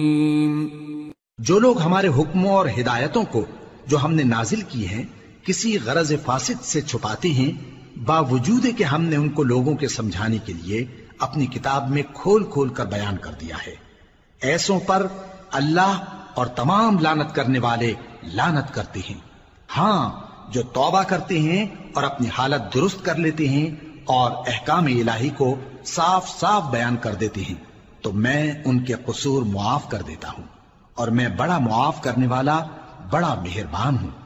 जो लोग हमारे हुक्मों और हिदायतों को जो हमने नाजिल की हैं किसी गरज फासिद से छुपाते हैं, बावजूद कि हमने उनको लोगों के समझाने के लिए अपनी किताब में खोल खोल कर बयान कर दिया है, ऐसों पर अल्लाह और तमाम लानत करने वाले लानत करते हैं। हाँ, जो तौबा करते हैं और अपनी हालत दुरुस्त कर लेते हैं और अहकाम इलाही को साफ साफ बयान कर देते हैं, तो मैं उनके कसूर मुआफ कर देता हूं और मैं बड़ा मुआफ करने वाला बड़ा मेहरबान हूं।